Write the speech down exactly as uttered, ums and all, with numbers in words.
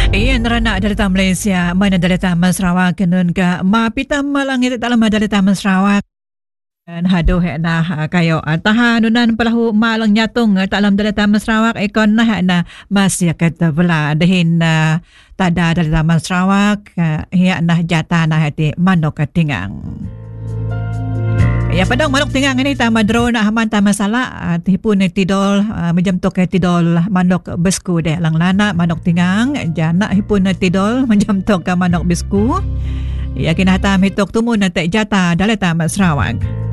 Iyan rana dari taman Malaysia, mana dari taman Sarawak kenun ka mapita malang itu dalam dari taman Sarawak. Dan haduh na kayo tahan nunan pelahu malang nyatung dalam dari taman Sarawak ikon na na masih kata bela dahin tada dari taman Sarawak ya nah jata na hati manok tingang. Ya padang manok tingang ini tama drone haman tama sala tipun tidol macam to ke tidol manok besku deh lang lana manok tingang jana hipun tidol macam to ke manok besku ya kina tam hitok tumun na jata dalam taman Sarawak.